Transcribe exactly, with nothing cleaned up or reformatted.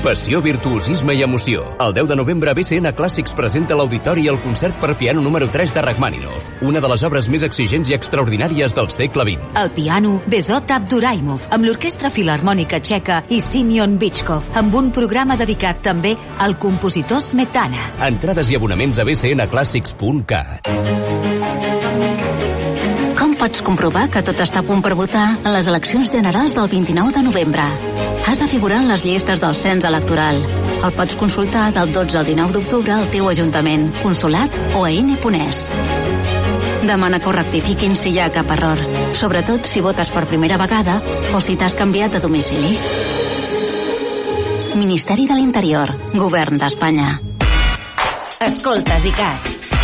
Passió, virtuosisme i emoció. El deu de novembre B C N Clàssics presenta a l'Auditori el concert per piano número tres de Rachmaninoff, una de les obres més exigents i extraordinàries del segle vint. Al piano, Bezot Abduraimov, amb l'Orquestra Filharmònica Txeca i Simeon Bichkov, amb un programa dedicat també al compositor Smetana. Entrades i abonaments a b c n clàssics punt cat. Com pots comprovar que tot està a punt per votar en les eleccions generals del vint-i-nou de novembre? Has de figurar en les llistes del cens electoral. El pots consultar del dotze al dinou d'octubre al teu ajuntament, consolat o a ine punt es. Demana que ho rectifiquin si hi ha cap error, sobretot si votes per primera vegada o si t'has canviat de domicili. Ministeri de l'Interior, Govern d'Espanya. Escoltes, ICAT.